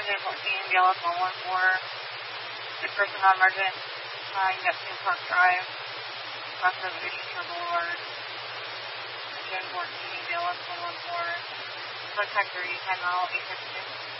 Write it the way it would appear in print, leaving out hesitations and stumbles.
114, BLS 114. The person on emergent, Neptune Park Drive, west of Edgewater Boulevard. June 14, BLS 114. Contact 30, 10 mile, 856.